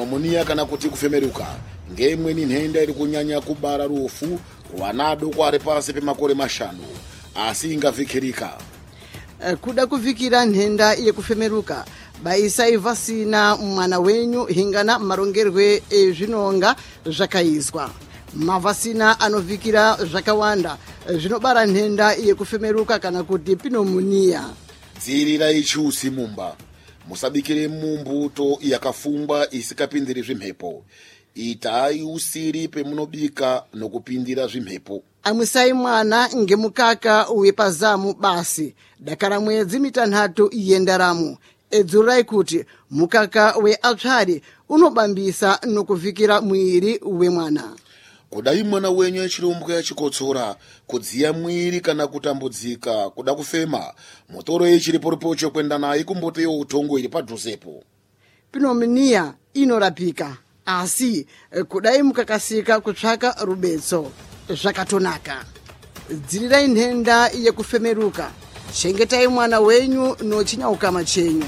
pneumonia kana kuti kufemeruka ngemwe ni nhenda iri kunyanya kubara rufu rwanado kwari pasi pemakore mashanu asi ingavikirika. Kuda kuvikira nhenda yekufemeruka baisai vasina mwana wenyu hingana marongerwe ezvinonga zvakaizwa. Mavasina anovikira zvakawanda zvinobara nhenda yekufemeruka kana kuti pneumonia. Dzirirai chusi mumba. Musabikire mumbuto yakafungwa isikapindire zvimhepo. Itai usiri pemunobika nokupindira zvimhepo. Amwisai mwana ngemukaka wepazamu basi. Dakara mwedzi mitanhatu yendaramo. Edzurai kuti mukaka weapsari unobambisa nokuvikira mwiri wemwana. Kudai mwana wenyu echirumbwa yachikotsora, kudziya mwiri kana kutambudzika, kuda kufema, motoro yechiriporipocho kwenda naye kumboto yeutongo iri padhuzepo. Pneumonia inorapika, asi kudai mukakasika kutsvaka rubetso zvakatonaka. Dzirirai nhenda yekufemeruka, chengetai mwana wenyu nochinyauka chenyu.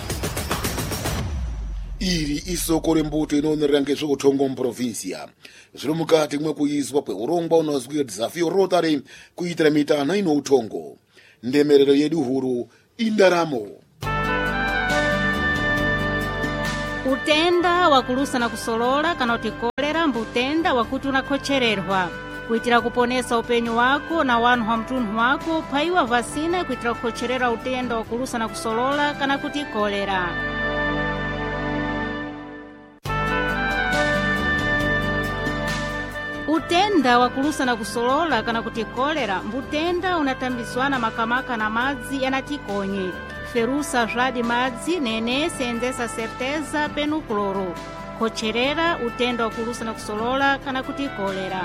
Iri isoko rembuto inoonera ngezveutongo muprovinsia. Zviri mukati mwekuizwa kweurongwa unozwi Desafio Rotary kuitira mitana inoutongo. Ndemerero yedu huru indaramo. Utenda wakulusa na kusolola kana kuti kolera mbutenda wakuti unakhochererwa. Kuitira kuponesa upenyu wako na wanu wa mtunhu wako paiwa vasina kuitira kukhocherera utenda wakulusa na kusolola kana kuti kolera. Utenda wakulusa na kusolola kana kuti kolera mbutenda unatambiswana makamaka na madzi yanatikonye. Ferusa zvadi madzi nene senzesa certeza penu kloro. Khocherera utenda wakulusa na kusolola kana kuti kolera.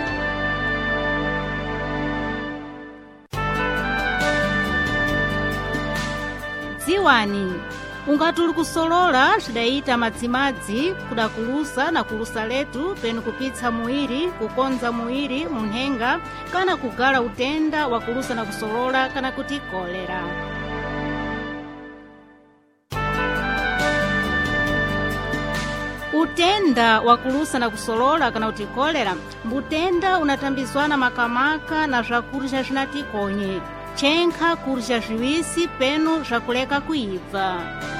Dziwani, ungati uli kusolola zvidaita madzimadzi kuda kulusa na kulusa letu penu kupitsa muiri, kukonza muiri, munhenga, kana kugala utenda wakulusa na kusolola kana kuti kolera. Utenda wakulusa na kusolola kana kuti kolera, mbutenda unatambizwana makamaka na zvakurya zvinatikonye. Chenkha kurya zviwisi penu zvakuleka kuibva.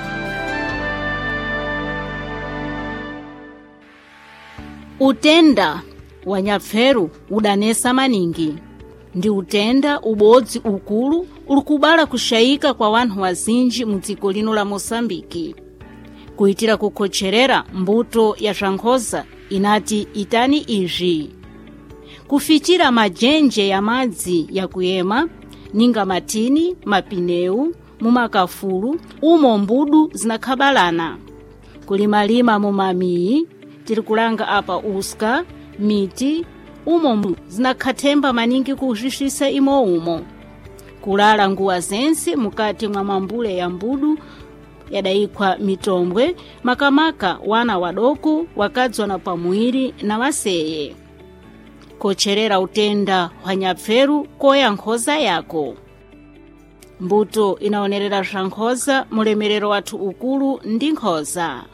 Utenda wa nyapferu udanesa maningi. Ndi utenda ubodzi ukulu ulikubala kushayika kwa wanhu wazinji mudziko lino la Mosambiki. Kuitira kukhocherera mbuto ya zvankhoza inati itani izvi. Kufichira majenje ya madzi ya kuyema, ninga matini, mapineu, mumakafulu, umo mbudu zinakhabalana. Kulimalima mumamii, tirikulanga apa uska, miti, umo mbudu zinakhathemba maningi kuhishisa imo umo. Kulala nguwa zense mukati mwa mambule ya mbudu, yadaikwa mitombwe, makamaka wana wadoku, wakadzona pamuiri na waseye. Khocherera utenda wa nyapferu koya nkhoza yako. Mbuto inaonerera zvankhoza mulemerero wathu ukulu ndi nkhoza.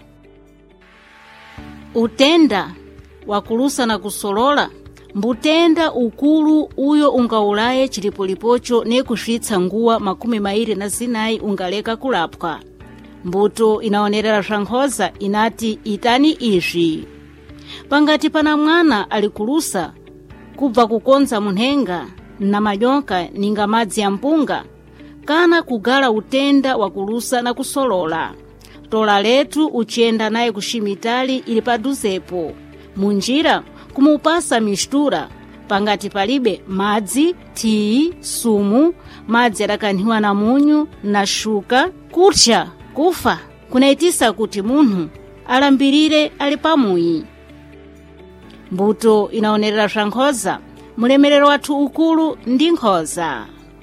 Utenda wakulusa na kusolola mbutenda ukulu uyo ungaulaye chilipolipocho nekusvitsa nguwa 24 ungaleka kulapwa. Mbuto inaonerera zvankhoza inati itani izvi. Pangati pana mwana alikulusa kubva kukonza munhenga na majonka ninga madzi ya mpunga, kana kugala utenda wakulusa na kusolola. Tola letu uchenda naye kushimitali ili paduzepo. Munjira kumupasa mishtura, pangati palibe madzi, tii, sumu, madzi adakanhiwa na munyu na shuka, kurcha, kufa, kunaitisa kuti munhu alambirire alipamuyi. Mbuto inaonerera zvankhoza mulemerero wathu ukulu ndi nkhoza.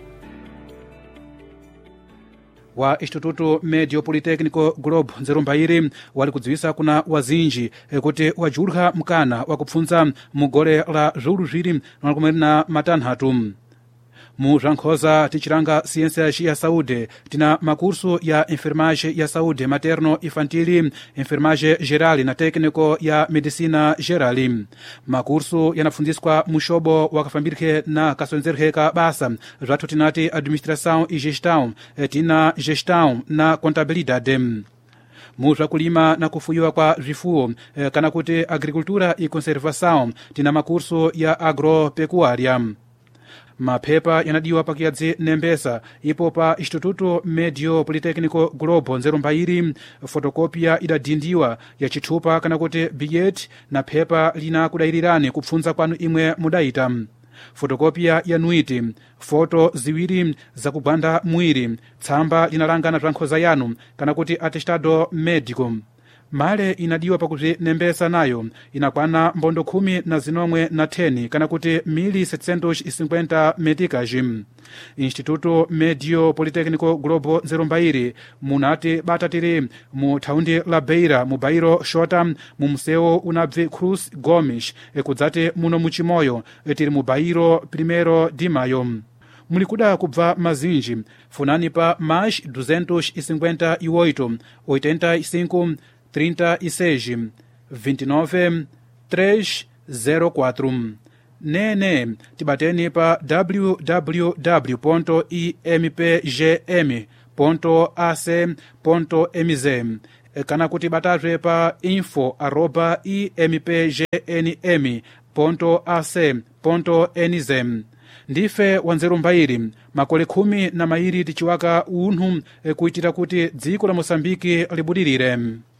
Wa Instituto Medio Politécnico Globo Nzerumbairi wali kudziwisa kuna wazinji kuti wajulha mkana wakupfunza mugole la zulu zviri na matanhatu. mu Rankhosa ticiranga ciências ya saúde tina makurso ya enfermagem ya saúde materno infantil, enfermagem geral na técnico ya medicina geral. Makurso yanapfundziswa muxobo wakafambirike na kasonzereke ka basa zvathu tinati administração e gestão, tina gestão na contabilidade. Muzva kulima na kufuyiwa kwa vifuo kana kuti agricultura e conservação tina makurso ya agropecuária. Maphepa yanadiwa pakiyadzi nembesa ipo pa Instituto Medio Politécnico Globo Nzerumbairi. Fotokopia idadindiwa ya chithupa kana kuti billet na phepa lina kudayirirani kupfunza kwanu imwe mudayita. Fotokopia ya nuiti, foto ziwiri zakugwanda mwiri, tsamba linalangana Rankhosa yanu kana kuti atestado médico. Male inadiwa pakuti nembesa nayo inakwana mbondo 10 kana kuti 1750 meticas. Instituto Medio Politécnico Globo Nzerumbairi munati batatiri mu thaundi la Beira mu bairo Xota mu museu unabve Cruz Gomes ekudzati muno muchimoyo tiri mu bairo 1 de maio. Mulikuda kubva mazinji funani pa mais 258 85 36 29 304. Nene tibateni pa www.impgm.ac.mz kana kuti batazwe pa info@impgnm.ac.nz. Ndife Wanzerumbairi makole 10 tichiwaka unthu kuitira kuti dziko la Mosambiki libudirire.